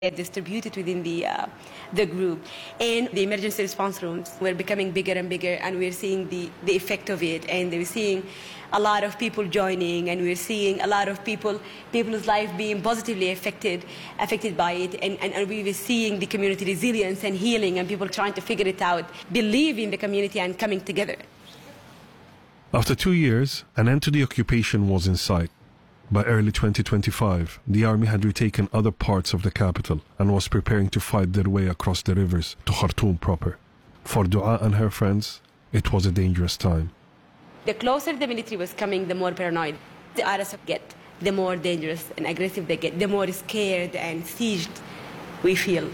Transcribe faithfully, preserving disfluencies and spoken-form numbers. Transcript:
distributed within the uh, the group, and the emergency response rooms were becoming bigger and bigger, and we're seeing the, the effect of it, and we're seeing a lot of people joining, and we're seeing a lot of people people's life being positively affected affected by it, and, and, and we were seeing the community resilience and healing, and people trying to figure it out, believe in the community and coming together. After two years, an end to the occupation was in sight. By early twenty twenty-five, the army had retaken other parts of the capital and was preparing to fight their way across the rivers to Khartoum proper. For Dua and her friends, it was a dangerous time. The closer the military was coming, the more paranoid the R S F get, the more dangerous and aggressive they get, the more scared and sieged we feel.